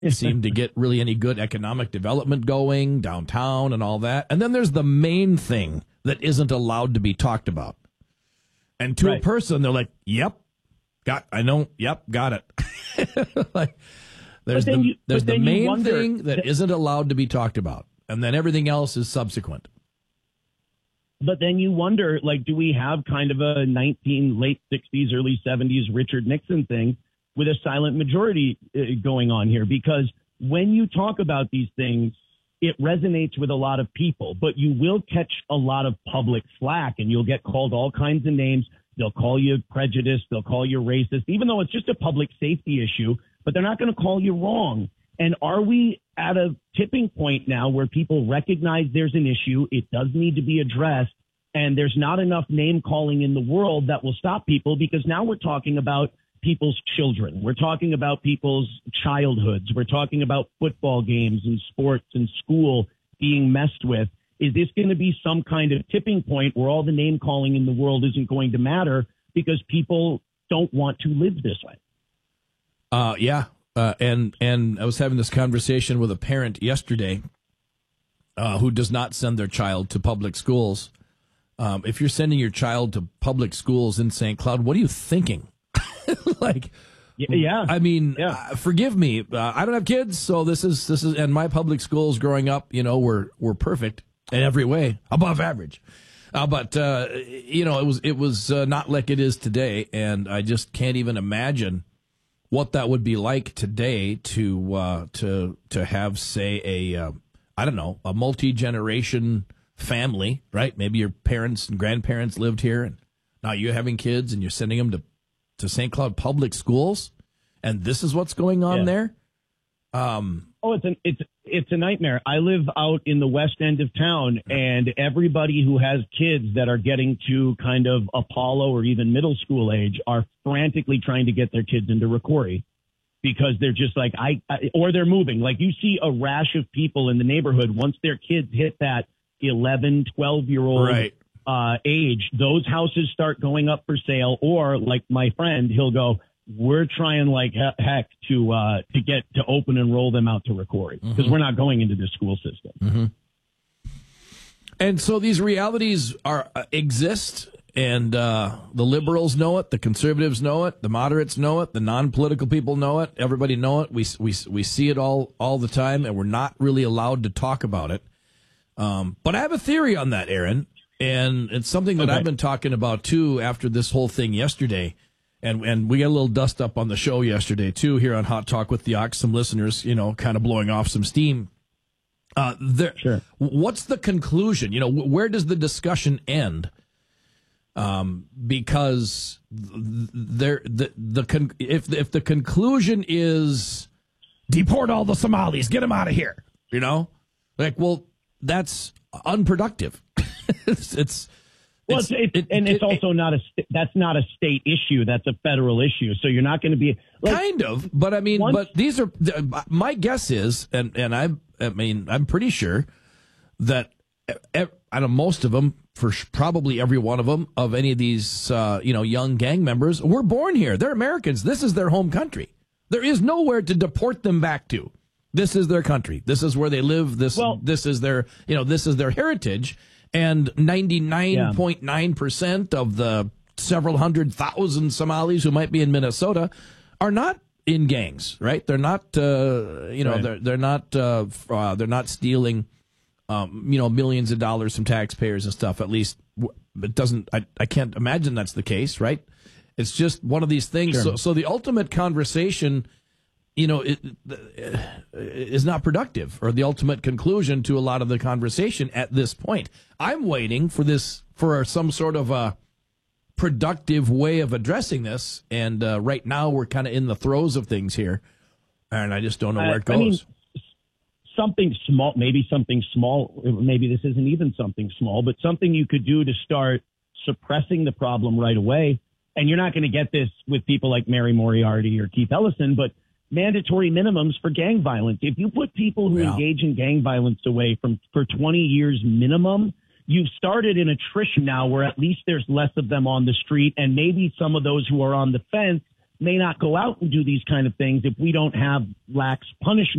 seem to get really any good economic development going downtown and all that. And then there's the main thing that isn't allowed to be talked about. And to a person, they're like, "Yep, got it." Like, there's the main thing that isn't allowed to be talked about, and then everything else is subsequent. But then you wonder, like, do we have kind of a late 60s, early 70s Richard Nixon thing with a silent majority going on here? Because when you talk about these things, it resonates with a lot of people, but you will catch a lot of public flack and you'll get called all kinds of names. They'll call you prejudiced. They'll call you racist, even though it's just a public safety issue, but they're not going to call you wrong. And are we at a tipping point now where people recognize there's an issue? It does need to be addressed. And there's not enough name calling in the world that will stop people, because now we're talking about people's children. We're talking about people's childhoods. We're talking about football games and sports and school being messed with. Is this going to be some kind of tipping point where all the name calling in the world isn't going to matter because people don't want to live this way? And I was having this conversation with a parent yesterday who does not send their child to public schools. If you're sending your child to public schools in St. Cloud, what are you thinking? Forgive me. I don't have kids, so this is, and my public schools growing up, were perfect in every way, above average. But it was not like it is today, and I just can't even imagine what that would be like today to have, say, a multi-generation family, right? Maybe your parents and grandparents lived here, and now you're having kids, and you're sending them to St. Cloud public schools, and this is what's going on there. It's a nightmare. I live out in the west end of town, and everybody who has kids that are getting to kind of Apollo or even middle school age are frantically trying to get their kids into Rocori, because they're just like, or they're moving. Like, you see a rash of people in the neighborhood once their kids hit that 11, 12-year-old age, those houses start going up for sale. Or like my friend, he'll go, we're trying like heck to get to open and roll them out to Rocori, because we're not going into the school system. Mm-hmm. And so these realities exist, and the liberals know it, the conservatives know it, the moderates know it, the non-political people know it, everybody know it. We see it all the time, and we're not really allowed to talk about it. But I have a theory on that, Aaron, and it's something that I've been talking about too after this whole thing yesterday. And we got a little dust up on the show yesterday too here on Hot Talk with the Ox. Some listeners, kind of blowing off some steam. Sure. What's the conclusion? Where does the discussion end? Because if the conclusion is deport all the Somalis, get them out of here, that's unproductive. It's also not that's not a state issue. That's a federal issue. So you're not going to be kind of, but I mean, but these are, my guess is, and I'm pretty sure that most of them, for probably every one of them, of any of these, young gang members, were born here. They're Americans. This is their home country. There is nowhere to deport them back to. This is their country. This is where they live. This is their, this is their heritage. And 99.9% of the several 100,000 Somalis who might be in Minnesota are not in gangs, right? They're not, they're not stealing, millions of dollars from taxpayers and stuff. At least it doesn't. I can't imagine that's the case, right? It's just one of these things. Sure. So the ultimate conversation, is not productive, or the ultimate conclusion to a lot of the conversation at this point. I'm waiting for some sort of a productive way of addressing this, and right now we're kind of in the throes of things here, and I just don't know where it goes. Something small, maybe this isn't even something small, but something you could do to start suppressing the problem right away. And you're not going to get this with people like Mary Moriarty or Keith Ellison, but mandatory minimums for gang violence. If you put people who engage in gang violence away for 20 years minimum, you've started an attrition now where at least there's less of them on the street, and maybe some of those who are on the fence may not go out and do these kind of things if we don't have lax punishment.